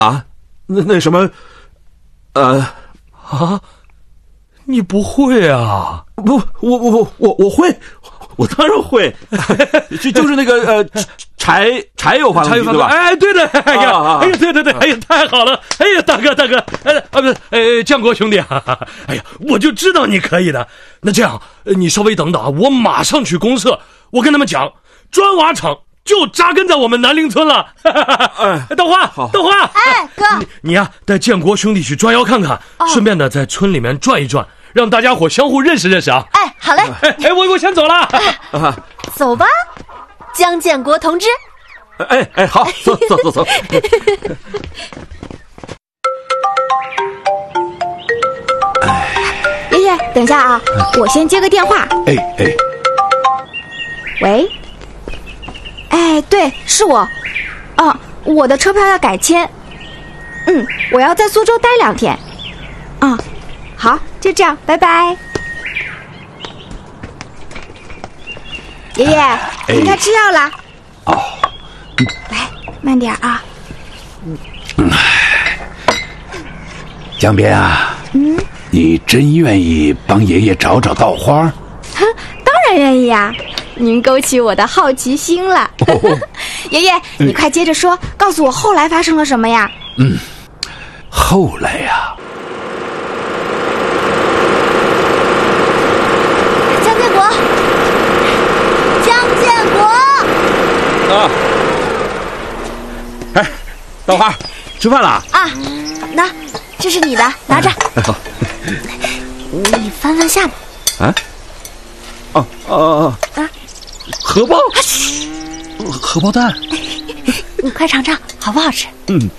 啊，那什么， 你不会啊？ 不，我会，我当然会，就是那个柴油发动机对吧？ 哎，对的，哎呀，对，哎呀，太好了，哎呀，大哥，不，建国兄弟啊，哎呀，我就知道你可以的。那这样，你稍微等等啊，我马上去公社，我跟他们讲，砖瓦厂就扎根在我们南陵村了。豆花， 哎，哥， 你呀，带建国兄弟去抓妖看看，顺便呢在村里面转一转，让大家伙相互认识认识啊。 哎，好嘞。 我先走了。 走吧，江建国同志。 哎，好，走。 爷爷，等一下啊，我先接个电话。 哎， 喂，哎，对，是我。我的车票要改签。我要在苏州待2天。好，就这样，拜拜。爷爷，您该吃药啦。来，慢点啊。 江边啊，你真愿意帮爷爷找稻花？ 当然愿意啊，您勾起我的好奇心了。爷爷，你快接着说，告诉我后来发生了什么呀？ 后来呀， 江建国。 啊！哎，豆花，吃饭了啊？那这是你的，拿着。 好。 你翻翻下面。 荷包。荷包蛋。 你快尝尝，好不好吃？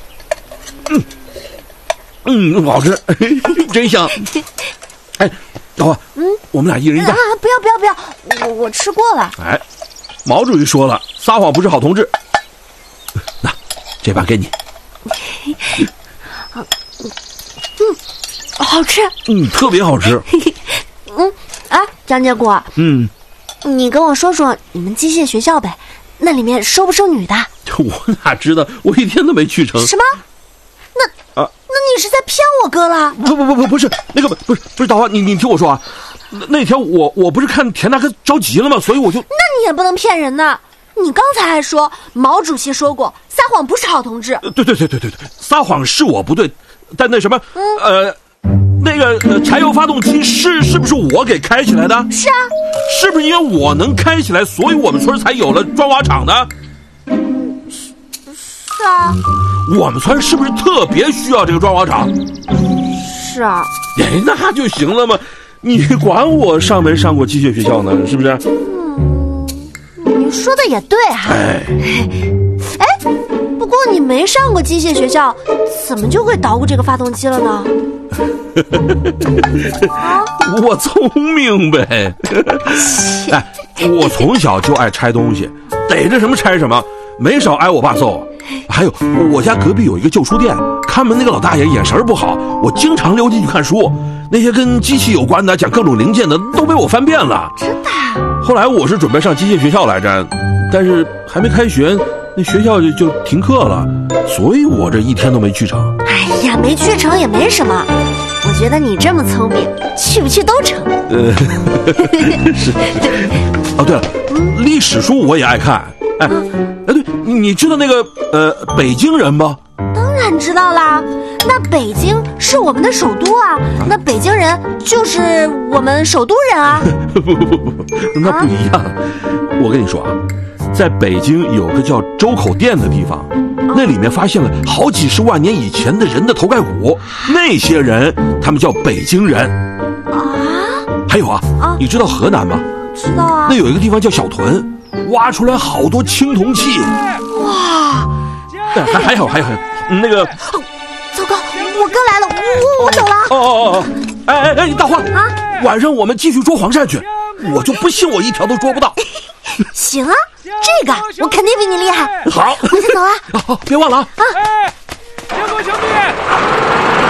好吃，真香。哎，豆花，我们俩一人一袋。 不要，我吃过了。 哎，毛主席说了，撒谎不是好同志。那这把给你。 好吃。 特别好吃。 张建国。你跟我说说你们机械学校呗，那里面收不收女的？ 我哪知道，我一天都没去成。 什么？那你是在骗我哥了？ 不是那个不是豆花，你听我说啊，那天我不是看田大哥着急了吗？所以我就…… 那你也不能骗人呢。你刚才还说毛主席说过撒谎不是好同志。 对，撒谎是我不对，但那什么那个柴油发动机是不是我给开起来的？ 是啊。 是不是因为我能开起来，所以我们村才有了砖瓦厂呢？ 是啊。 我们村是不是特别需要这个砖瓦厂？ 是啊。 那就行了嘛，你管我上没上过机械学校呢？是不是？ 你说的也对哈。不过你没上过机械学校，怎么就会捣鼓这个发动机了呢？ 我聪明呗。我从小就爱拆东西，逮着什么拆什么，没少挨我爸揍。还有我家隔壁有一个旧书店，看门那个老大爷眼神不好，我经常溜进去看书，那些跟机器有关的，讲各种零件的都被我翻遍了。 真的？ 后来我是准备上机械学校来着，但是还没开学，那学校就停课了，所以我这一天都没去成。 哎呀，没去成也没什么，我觉得你这么聪明，去不去都成。 是。对了，历史书我也爱看。对，你知道那个北京人吗？ 当然知道啦，那北京是我们的首都啊，那北京人就是我们首都人啊。 不，那不一样。我跟你说啊，在北京有个叫周口店的地方，那里面发现了好几十万年以前的人的头盖骨，那些人他们叫北京人。还有你知道河南吗？ 知道啊。 那有一个地方叫小屯，挖出来好多青铜器。 哇！ 还有那个…… 糟糕，我哥来了，我走了。 哎，大花晚上我们继续捉黄鳝去，我就不信我一条都捉不到。 行啊，这个我肯定比你厉害。 好， 我先走了。 好，别忘了啊。 建国兄弟，